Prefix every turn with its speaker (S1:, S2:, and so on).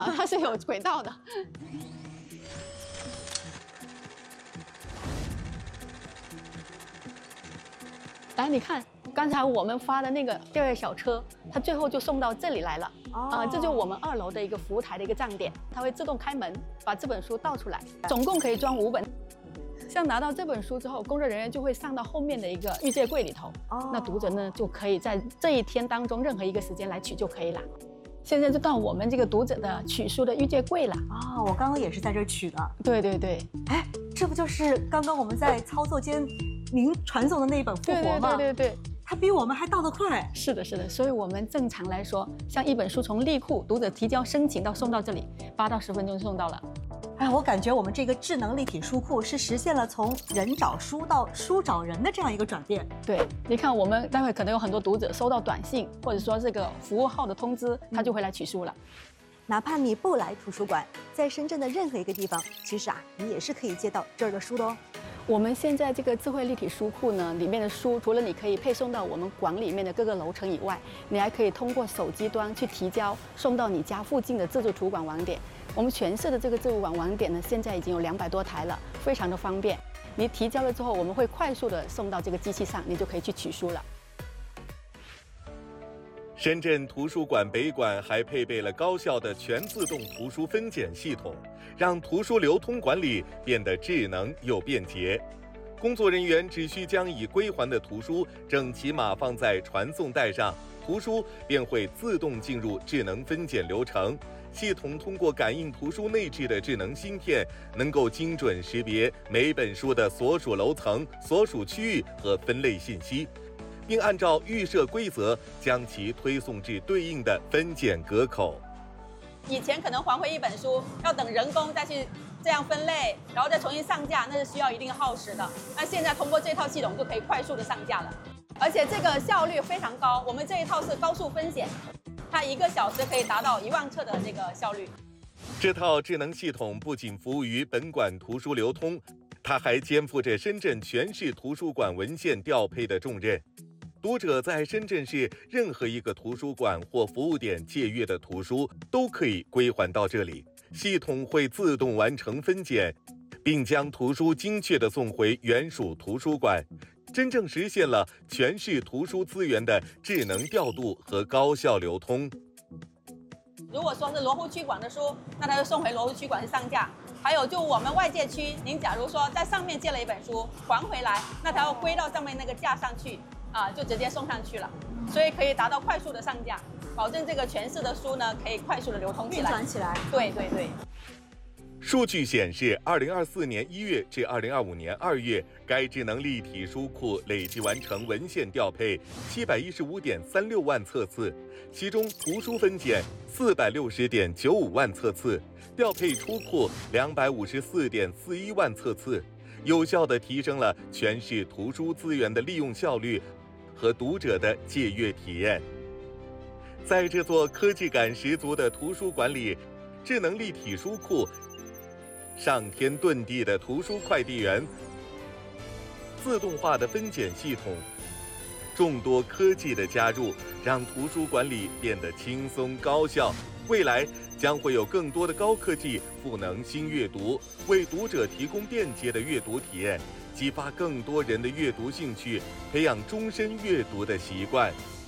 S1: 啊，它是有轨道的。来，你看刚才我们发的那个调阅小车，它最后就送到这里来了。这就是我们2楼的一个服务台的一个站点，它会自动开门，把这本书倒出来，总共可以装5本。像拿到这本书之后，工作人员就会上到后面的一个预借柜里头。那读者呢就可以在这一天当中任何一个时间来取就可以了。现在就到我们这个读者的取书的预借柜了。
S2: 我刚刚也是在这儿取的。
S1: 对对对。
S2: 哎，这不就是刚刚我们在操作间您传送的那一本《复活》吗？
S1: 对对对对。
S2: 它比我们还到得快。
S1: 是的，是的。所以我们正常来说，像一本书从利库读者提交申请到送到这里，8到10分钟就送到了。
S2: 哎，我感觉我们这个智能立体书库是实现了从人找书到书找人的这样一个转变。
S1: 对，你看我们待会可能有很多读者收到短信，或者说这个服务号的通知，他就会来取书了。
S2: 哪怕你不来图书馆，在深圳的任何一个地方，其实你也是可以借到这儿的书的哦。
S1: 我们现在这个智慧立体书库呢，里面的书除了你可以配送到我们馆里面的各个楼层以外，你还可以通过手机端去提交，送到你家附近的自助图书馆网点。我们全市的这个自助馆网点呢，现在已经有200多台了，非常的方便。你提交了之后，我们会快速的送到这个机器上，你就可以去取书了。
S3: 深圳图书馆北馆还配备了高效的全自动图书分拣系统，让图书流通管理变得智能又便捷。工作人员只需将已归还的图书整齐码放在传送带上，图书便会自动进入智能分拣流程。系统通过感应图书内置的智能芯片，能够精准识别每本书的所属楼层、所属区域和分类信息，并按照预设规则将其推送至对应的分拣格口。
S1: 以前可能还回一本书要等人工再去这样分类，然后再重新上架，那是需要一定耗时的。那现在通过这套系统就可以快速的上架了，而且这个效率非常高。我们这一套是高速分拣，它1个小时可以达到1万册的这个效率。
S3: 这套智能系统不仅服务于本馆图书流通，它还肩负着深圳全市图书馆文献调配的重任。读者在深圳市任何一个图书馆或服务点借阅的图书都可以归还到这里，系统会自动完成分拣，并将图书精确地送回原属图书馆，真正实现了全市图书资源的智能调度和高效流通。
S1: 如果说是罗湖区馆的书，那它就送回罗湖区馆去上架。还有就我们外界区，您假如说在上面借了一本书还回来，那它要归到上面那个架上去就直接送上去了，所以可以达到快速的上架，保证这个全市的书呢可以快速的流通起来、
S2: 运转起来。
S1: 对对对。
S3: 数据显示，2024年1月至2025年2月，该智能立体书库累计完成文献调配715.36万册次，其中图书分拣460.95万册次，调配出库254.41万册次，有效地提升了全市图书资源的利用效率和读者的借阅体验。在这座科技感十足的图书馆里，智能立体书库上天遁地的图书快递员，自动化的分拣系统，众多科技的加入，让图书管理变得轻松高效。未来将会有更多的高科技赋能新阅读，为读者提供便捷的阅读体验，激发更多人的阅读兴趣，培养终身阅读的习惯。